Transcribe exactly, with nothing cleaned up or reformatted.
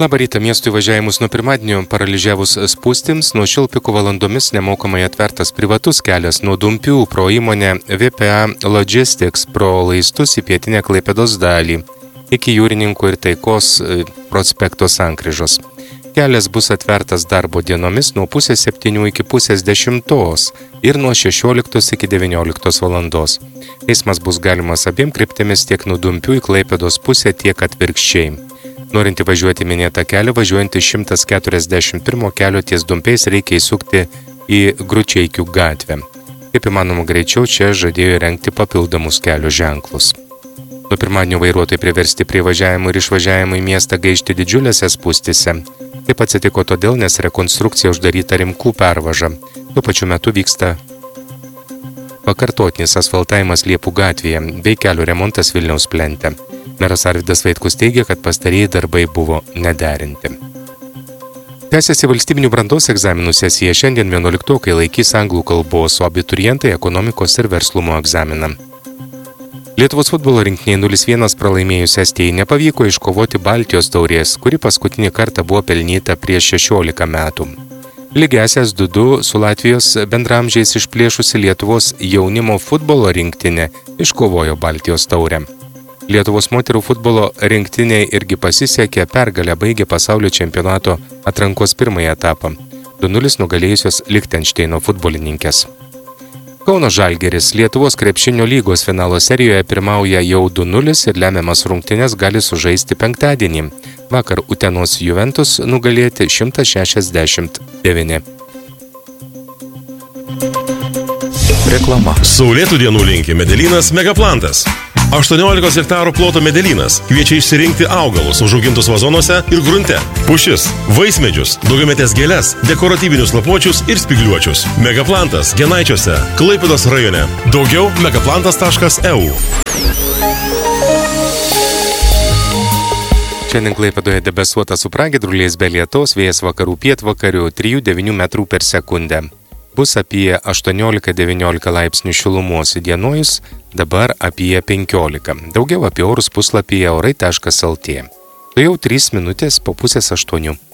Labą rytą, miestų įvažiavimus nuo pirmadienio paralyžiavus spūstims, nuo šilpikų valandomis nemokamai atvertas privatus kelias nuo Dumpių pro įmonę V P A Logistics pro laistus į pietinę Klaipėdos dalį iki Jūrininkų ir Taikos prospekto sankryžos. Kelias bus atvertas darbo dienomis nuo pusės septynių iki pusės dešimtos ir nuo šešioliktos iki devynioliktos valandos. Eismas bus galimas abiem kryptimis tiek nuo Dumpių į Klaipėdos pusę, tiek atvirkščiai. Norint įvažiuoti minėtą kelią, važiuojant iš šimtas keturiasdešimt pirmo kelio ties Dumpiais reikia įsukti į Gručeikių gatvę. Kaip įmanoma greičiau čia žadėjo įrengti papildomus kelio ženklus. Nuo pirmadienio vairuotojai priversti prie važiavimų ir išvažiavimų į miestą gaišti didžiulėse spūstise. Taip atsitiko todėl, nes rekonstrukcija uždaryta Rimkų pervaža. Tuo pačiu metu vyksta pakartotinis asfaltavimas Liepų gatvėje bei kelio remontas Vilniaus plente. Meras Arvydas Vaitkus teigia, kad pastarieji darbai buvo nederinti. Tęsiasi valstybinių brandos egzaminų sesija. Šiandien vienuoliktokai laikys anglų kalbos, o abiturientai ekonomikos ir verslumo egzaminą. Lietuvos futbolo rinktiniai nulis vienas pralaimėjus Estijai nepavyko iškovoti Baltijos taurės, kuri paskutinį kartą buvo pelnyta prieš šešiolika metų. Lygiąsias du du su Latvijos bendramžiais išplėšusi Lietuvos jaunimo futbolo rinktinė iškovojo Baltijos taurę. Lietuvos moterų futbolo rinktiniai irgi pasisekė, pergalę baigė pasaulio čempionato atrankos pirmąjį etapą, du nulis nugalėjusios Lichtenšteino futbolininkės. Kauno Žalgiris Lietuvos krepšinio lygos finalo serijoje pirmauja jau du nulis ir lemiamas rungtynes gali sužaisti penktadienį. Vakar Utenos Juventus nugalėti šimtas šešiasdešimt devyni. Reklama. Saulėtų dienų linki Medelynas Megaplantas. aštuoniolikos hektarų ploto Medelynas kviečia išsirinkti augalus užaugintus vazonuose ir grunte. Pušis, vaismedžius, daugiametės gėles, dekoratyvinius lapuočius ir spygliuočius. Megaplantas Genaičiuose, Klaipėdos rajone. Daugiau megaplantas taškas e u. Šiandien Klaipėdoje debesuota su pragiedruliais be lietaus, vėjas vakarų pietvakarių trijų devynių metrų per sekundę. Bus apie aštuoniolika devyniolika laipsnių šilumos įdienojus, dabar apie penkiolika. Daugiau apie orus puslapyje orai taškas el tė. Tai jau trys minutės po pusės aštuonių.